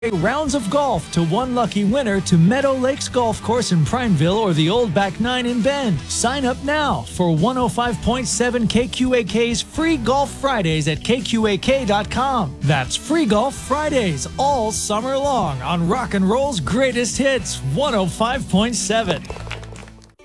rounds of golf to one lucky winner to Meadow Lakes Golf Course in Prineville or the Old Back 9 in Bend. Sign up now for 105.7 KQAK's Free Golf Fridays at KQAK.com. That's Free Golf Fridays all summer long on Rock and Roll's greatest hits, 105.7.